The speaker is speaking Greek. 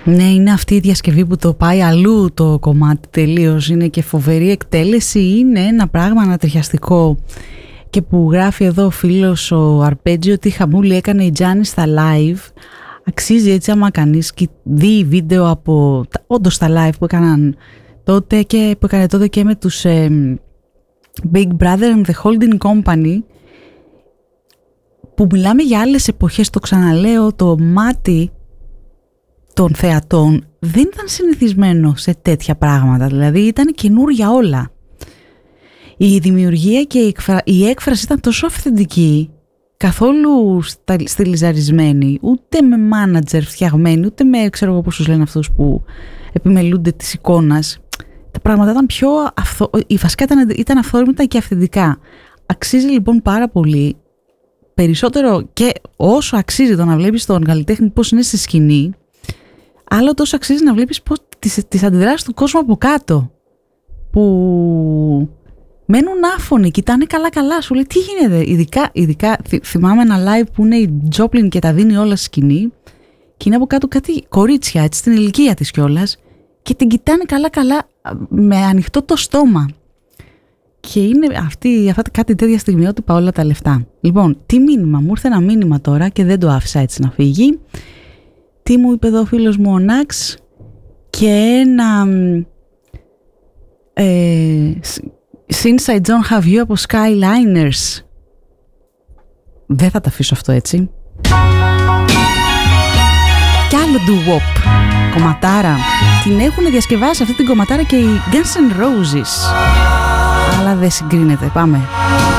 Ναι, είναι αυτή η διασκευή που το πάει αλλού το κομμάτι τελείως. Είναι και φοβερή εκτέλεση, είναι ένα πράγμα ανατριχιαστικό. Και που γράφει εδώ ο φίλος ο Αρπέτζι ότι χαμούλη έκανε η Τζάνη στα live. Αξίζει έτσι άμα κανείς δει βίντεο από όντως τα live που έκαναν τότε και που έκανε τότε και με τους Big Brother and the Holding Company, που μιλάμε για άλλες εποχές. Το ξαναλέω, το μάτι των θεατών δεν ήταν συνηθισμένο σε τέτοια πράγματα, δηλαδή ήταν καινούρια όλα. Η δημιουργία και η έκφραση ήταν τόσο αυθεντική, καθόλου στυλιζαρισμένη, ούτε με μάνατζερ φτιαγμένη, ούτε με ξέρω εγώ πόσους λένε αυτούς που επιμελούνται της εικόνας. Τα πράγματα ήταν πιο βασικά ήταν αυθόρμητα και αυθεντικά. Αξίζει λοιπόν πάρα πολύ, περισσότερο και όσο αξίζει το να βλέπεις τον καλλιτέχνη πώς είναι στη σκηνή, άλλο τόσο αξίζει να βλέπεις τις αντιδράσεις του κόσμου από κάτω, που μένουν άφωνοι, κοιτάνε καλά, σου λέει τι γίνεται. Ειδικά θυμάμαι ένα live που είναι η Τζόπλιν και τα δίνει όλα στη σκηνή και είναι από κάτω κάτι κορίτσια, έτσι, στην ηλικία της κιόλας, και την κοιτάνε καλά με ανοιχτό το στόμα. Και είναι αυτά κάτι τέτοια στιγμιότυπα όλα τα λεφτά. Λοιπόν, τι μήνυμα, μου ήρθε ένα μήνυμα τώρα και δεν το άφησα έτσι να φύγει. Τι μου είπε εδώ ο φίλος μου ο Νάξ, και ένα Since I don't have you από Skyliners. Δεν θα τα αφήσω αυτό έτσι. Κι άλλο doo-wop κομματάρα. Την έχουν διασκευάσει αυτή την κομματάρα και οι Guns N' Roses, αλλά δεν συγκρίνεται. Πάμε.